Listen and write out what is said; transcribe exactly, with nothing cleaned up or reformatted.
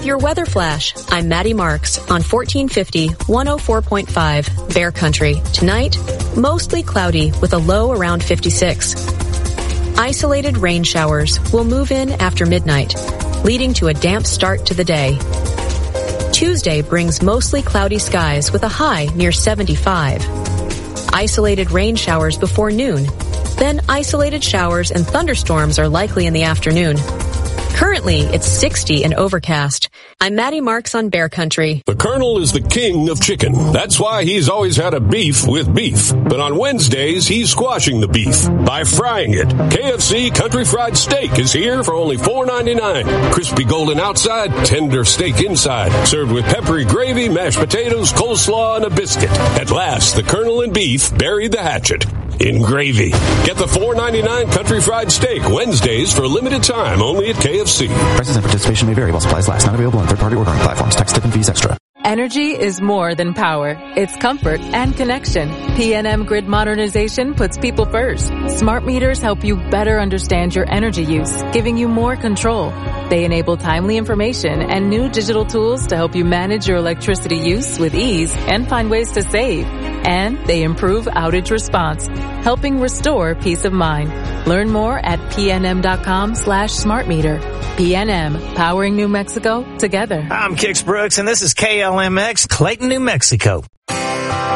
With your weather flash, I'm Maddie Marks on fourteen fifty, one oh four point five Bear Country. Tonight, mostly cloudy with a low around fifty-six. Isolated rain showers will move in after midnight, leading to a damp start to the day. Tuesday brings mostly cloudy skies with a high near seventy-five. Isolated rain showers before noon. Then isolated showers and thunderstorms are likely in the afternoon. Currently, it's sixty and overcast. I'm Maddie Marks on Bear Country. The Colonel is the king of chicken. That's why he's always had a beef with beef. But on Wednesdays, he's squashing the beef by frying it. K F C Country Fried Steak is here for only four ninety-nine. Crispy golden outside, tender steak inside. Served with peppery gravy, mashed potatoes, coleslaw, and a biscuit. At last, the Colonel and beef buried the hatchet in gravy. Get the four ninety-nine Country Fried Steak Wednesdays for a limited time only at K F C. Prices and participation may vary while supplies last. Not available on third-party ordering platforms. Tax, tip, and fees extra. Energy is more than power. It's comfort and connection. P N M Grid Modernization puts people first. Smart meters help you better understand your energy use, giving you more control. They enable timely information and new digital tools to help you manage your electricity use with ease and find ways to save. And they improve outage response, helping restore peace of mind. Learn more at pnm.com slash smart meter. P N M, powering New Mexico together. I'm Kix Brooks, and this is K L M X, Clayton, New Mexico.